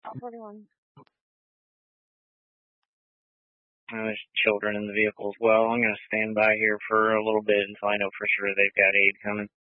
41. There's children in the vehicle as well. I'm going to stand by here for a little bit until I know for sure they've got aid coming.